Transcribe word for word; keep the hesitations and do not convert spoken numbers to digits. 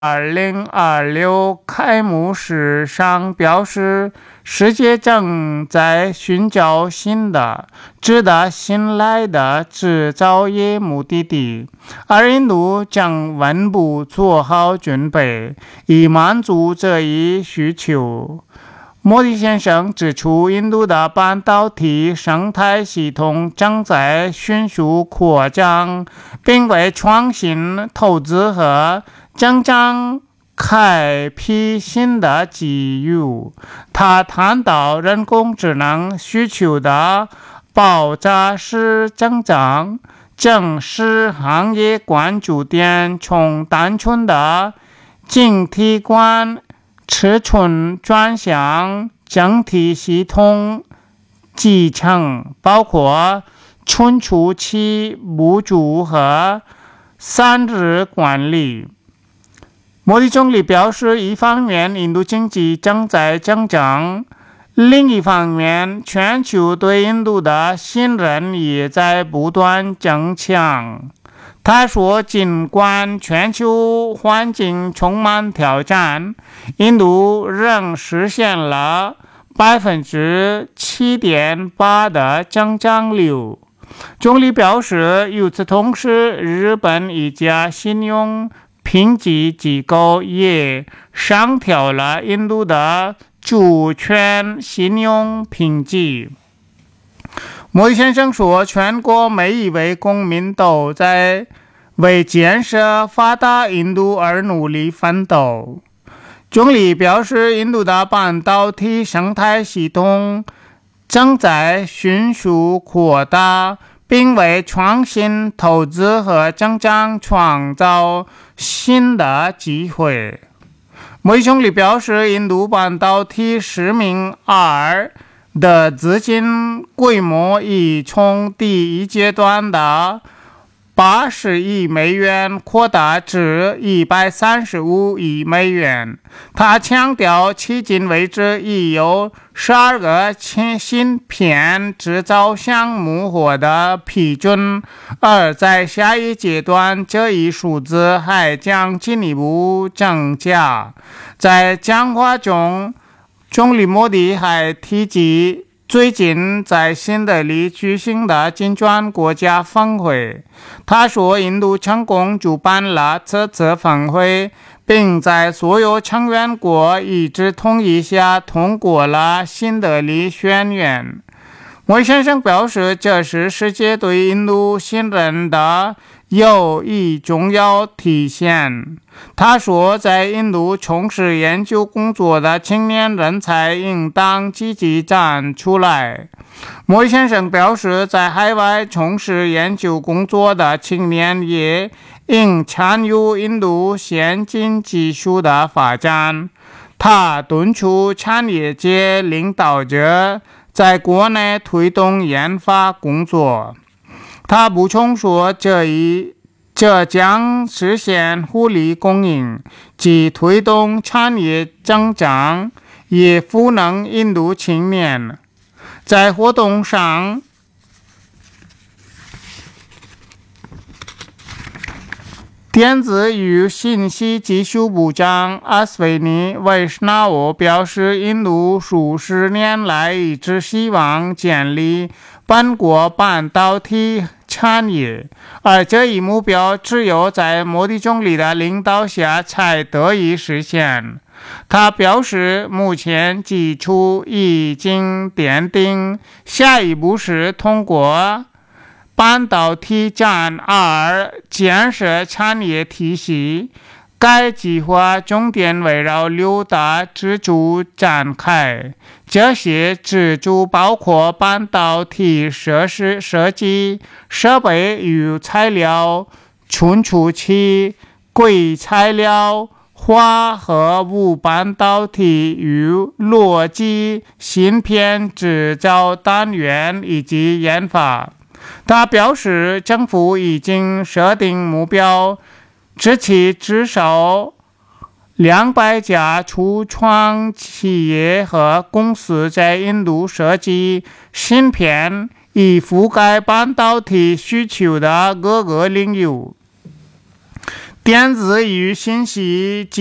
二零二六开幕式上表示，世界正在寻找新的、值得信赖的制造业目的地，而印度将稳步做好准备，以满足这一需求。莫迪先生指出，印度的半导体生态系统正在迅速扩张，并为创新投资和增长开辟新的机遇。他谈到人工智能需求的爆炸式增长，正使行业关注点从单纯的晶体管尺寸转向整体系统集成，包括存储器部署和散热管理。莫迪总理表示，一方面印度经济正在增长，另一方面全球对印度的信任也在不断增强。他说，尽管全球环境充满挑战，印度仍实现了 百分之七点八 的增长率。总理表示，与此同时，日本一家信用评级机构也上调了印度的主权信用评级。莫迪先生说，全国每一位公民都在为建设发达印度而努力奋斗。总理表示，印度的半导体生态系统正在迅速扩大，并为创新投资和增长创造新的机会。莫迪总理表示，印度半导体使命二的资金规模已从第一阶段的八十亿美元扩大至一百三十五亿美元。他强调，迄今为止已有十二个芯片制造项目获得批准，而在下一阶段，这一数字还将进一步增加。在讲话中，总理莫迪还提及最近在新德里举行的金砖国家峰会。他说，印度成功主办了这次峰会，并在所有成员国一致同意下通过了新德里宣言。莫先生表示，这是世界对印度信任的又一重要体现。他说，在印度从事研究工作的青年人才应当积极站出来。莫先生表示，在海外从事研究工作的青年也应参与印度先进技术的发展。他敦促产业界领导者在国内推动研发工作。他补充说，这一这将实现互利共赢，既推动产业增长，也赋能印度青年。在活动上，电子与信息技术部长阿斯维尼·维什纳沃表示，印度数十年来一直希望建立本国半导体产业，而这一目标只有在莫迪总理的领导下才得以实现。他表示，目前基础已经奠定，下一步是通过半导体战二建设产业体系。该计划重点围绕六大支柱展开，这些支柱包括半导体设施设计、设备与材料、存储器、硅材料、化合物半导体与逻辑芯片制造单元以及研发。他表示，政府已经设定目标，支持至少两百家初创企业和公司在印度设计芯片，以覆盖半导体需求的各个领域。 电子与信息